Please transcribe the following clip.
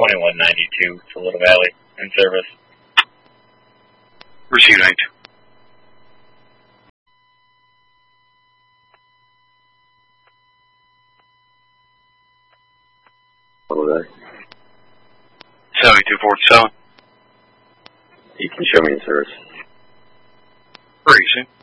2192, Toledo Valley, in service. Receive 92. What was that? 7247. You can show me in service. Where are you, sir?